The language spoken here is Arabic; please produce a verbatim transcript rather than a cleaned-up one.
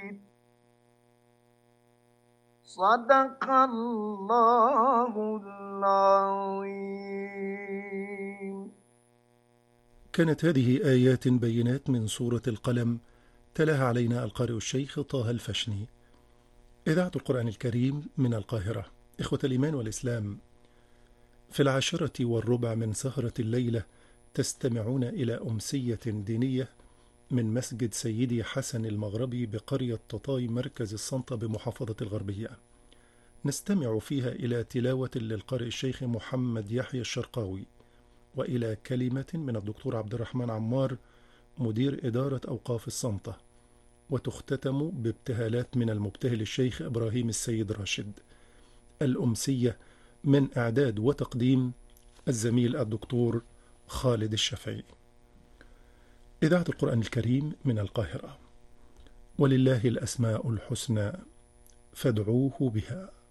صدق الله العظيم. كانت هذه آيات بينات من سورة القلم، تلاها علينا القارئ الشيخ طه الفشني. إذاعة القرآن الكريم من القاهرة. إخوة الإيمان والإسلام، في العاشرة والربع من سهرة الليلة تستمعون إلى أمسية دينية من مسجد سيدي حسن المغربي بقرية تطاي مركز السلطة بمحافظة الغربية. نستمع فيها إلى تلاوة للقارئ الشيخ محمد يحيى الشرقاوي، وإلى كلمة من الدكتور عبد الرحمن عمار مدير إدارة أوقاف السلطة، وتختتم بابتهالات من المبتهل الشيخ إبراهيم السيد راشد. الأمسية من إعداد وتقديم الزميل الدكتور خالد الشافعي. إذاعة القرآن الكريم من القاهرة. ولله الأسماء الحسنى فادعوه بها.